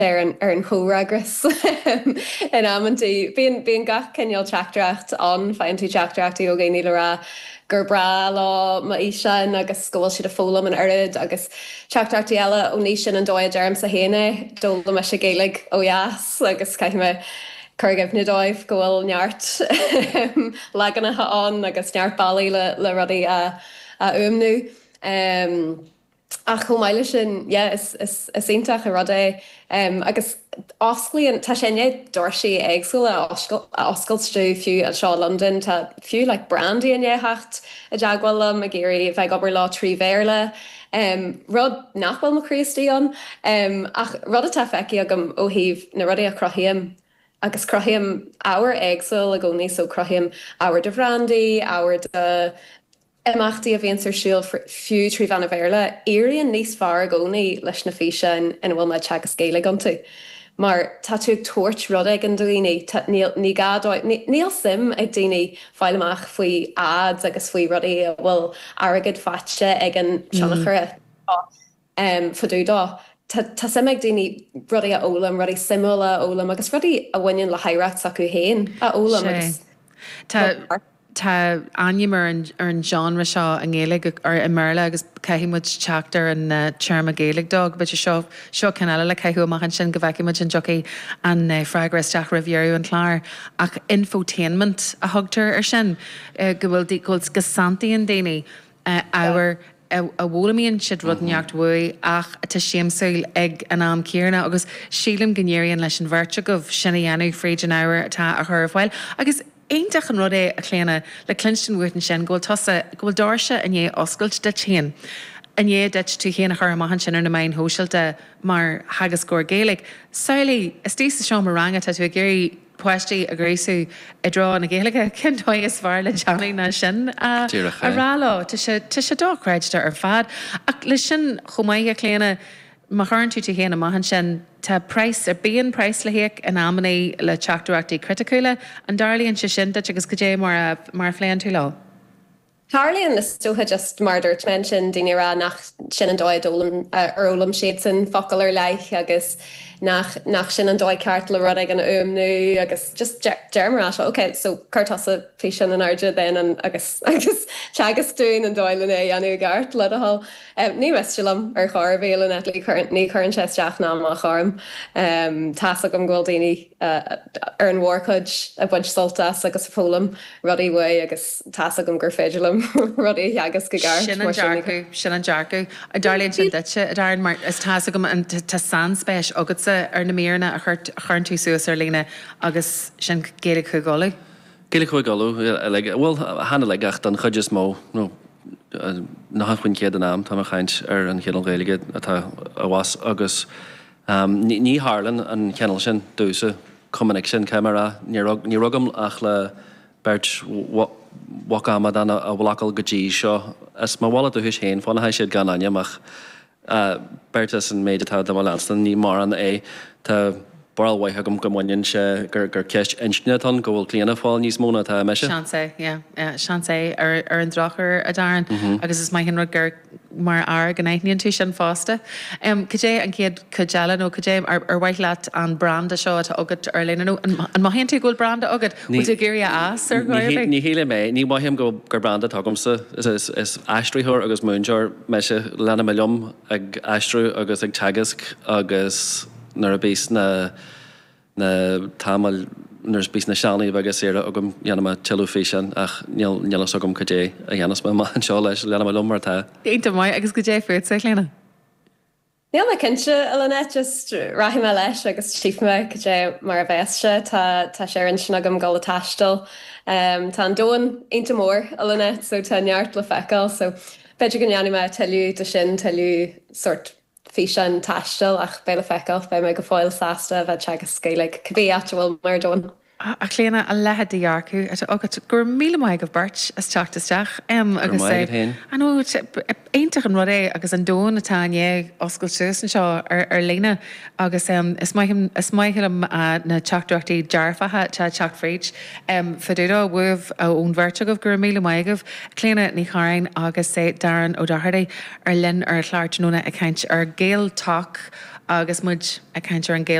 ar an chóragus in ammantí bíon gach cinneal teachtracht an féin tú teachtraachtaí ó géí le ra gur bra lá ma ísean agus scóil siad a fólam an arid agus teachtraachtaí eile ó níos sin an dóid derm sa héine dóla me se géig ó jaas agus caiithme Curgah na dóibh gohfuil neart leganathe an agus neart bailí le rudaí a umnú. Ach chomáile sin is ionintach a rudé agus osclaíonn tá sinné doirsaí éagsúil a oscailtú fiú a seo London tá fiú le brandy in éhacht a deaghfuilm a géirí bheith gobar lá trí bhéirle. Rud nachfuil na Christíán ach rud atá feici agam ó híomh na rudaí a crothaíam agus crothaíam ábhar éagsúil a gcónaí so crothaíam ábhar de brandy, ábhar de Imachtaí a bhíonn ar siúil fiú trí bhena bhéirle, éiríonn níos fearr gcónaí leis na físe in bhfuil na teagas céile gan tú. Mar tá tú tuairt rud ag an daoine ní gadáid níl sim ag daoine fáileach faoi ads agus faoi rudaí a bhfuil agad faite ag an seannachre faúdá. Tá sim ag daoine rudaí a ólam, rudaí simúla ólam agus rudaí a bhaineann le haireacht acu héin a ólam agus. Tá aimimar ar an genre seo an ggéalaigh ar i Merle agus caithimid teachtar an tearma géalaigh dog, but seo canala le caithú amachchan sin go bhhaicimid an jocaí an freigraisteach riviérú an chláir ach infotainment a thugtar ar sin go bhfuil go santaíon daoine ábhar a bhlamíonn siad rud neacht bhui ach tá séamsúil ag an am céarna agus sílim gnéiríonn leis an bhirte goh sinna dhéanú fríd an ábhar atá a chur bhil agus Éintach an rud é a chléana le clinstin bhuiin sin ggóil dáirse a é oscailt de chéan. A é deit tú chéana chur amachchan sin ar na main hóisiilte mar hagus scór géalaigh. Saolaí is tí sa seo mar ranga tá tú a géirí poisttí a gréisú i drá na ggéalaige cindóid is bhar le teannaí na sin a rálá Tá sé dóchreidte ar fad. Ach le sin chomaigh a chléana má chuann tú chéana amachchan sin Tá price ar bíon price le héic an amnaí le teachtarachtaí criticúla an darlíonn se sin agus go dé mar phléan tú lá. Tarlíonn is tócha just marúirt mention daoine ra nach sin an dóid ólam siad san focail ar leith agus nach sin an dóid ceart le rud ag an umnú agus just germrá seo. Okay, so cartasa fé sin an airde then agus teagas dún an dóil é anú gart le aá. Ní meistilm ar char bhéile ní chuann sé teach ná má charm. Tasa gom ghil daoine ar an mhórchuid a buint soltas agus fólam rudaí bhui agus tasa gom gur féidirlam rudaí agus go gar. Sin an dearcu a darlíonn sin deite a darann mar is tasa gom an tá sanspéis agat ar na méarna a chuann tú suas ar lína agus sin géala chu gála? Géala chu gáú bhfuil hána le gacht an chud is mó nachhain céad an am tá mar chaint ar an chéal réige atá bhas agus ní hálan an cheanal sin dúsa cumannic sin camera ní rugam ach le beirt wacama dan a bhlacail go dtí seo is má bhla dúis héin fána haid siad gan aine ach Bertas an méidetá do Lanstan ní mar an é tá baralhaithe gom gomhainn se gur ceist insneatán go bhfuil clianana fáil níos móna tá meise. Sean é ar an drachar a daran agus is mai hin gur mar gan éithníonn tú sin fásta. Cadé an céad chudeala nó cadé ar bhaith leat an branda seo atá agad ar léananú an maihinn tú ghfuil branda agad bú géirí as ar ghaibh? Ní héile mé, ní maihim go gur branda tugamsa is aistriúthir agus múnseir meise lena me liom ag aistrú agus ag teagasc agus nar a bís na támal nurs bís na seannaí agus éire agam dhéanama teú féisian ach nílas agam cadé a dhéanas má an seo leis lena lom martá. Déanta mai agus go dé fuid sa léna. Níl le cinse a lena just rahim leis agus tífme cadé mar a bhéiste tá sé an sin agam gála taistal. Tá an dóin inta mór a lena so tá neart le feicáil so beidir go neanime teú de sin teú sort fís an taistal ach béle feicáil be me go fáil sásta bheit teagas scéalaigh cabbí bhfuil mar dóin. A chléana a lehad dearcu agad gur míle mai go bart as teachtasteach agus sé éintach an rud é agus an dóin atáé oscail suas an seo ar léine agus is maithil na teachtarachtaí dearfathe te teachfréid faúdá bhuamh ón bhirrte goh gur míle maigah cléine ní cháin agus sé daran ó darthaí ar linn ar chláirtúna a ceint ar géal tak agus muid a caiintear an